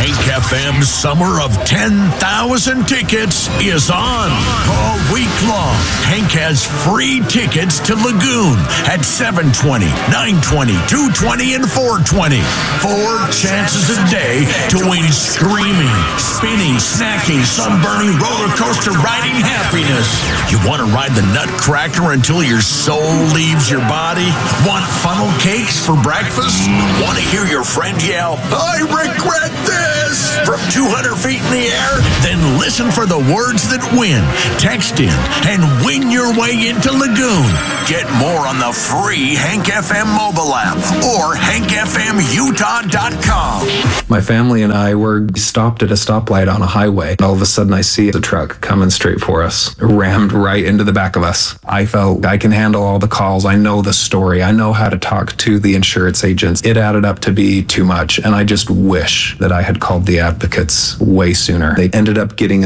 Hank FM's Summer of 10,000 Tickets is on. All week long, Hank has free tickets to Lagoon at 7:20, 9:20, 2:20, and 4:20. 4 chances a day to win screaming, spinning, snacking, sunburning, roller coaster riding happiness. You want to ride the Nutcracker until your soul leaves your body? Want funnel cakes for breakfast? Want to hear your friend yell, "I regret this," from 200 feet in the air? Then listen for the words that win. Text in and win your way into Lagoon. Get more on the free Hank FM mobile app or hankfmutah.com. My family and I were stopped at a stoplight on a highway. All of a sudden I see the truck coming straight for us, rammed right into the back of us. I felt I can handle all the calls. I know the story. I know how to talk to the insurance agents. It added up to be too much, and I just wish that I had called the advocates way sooner. They ended up getting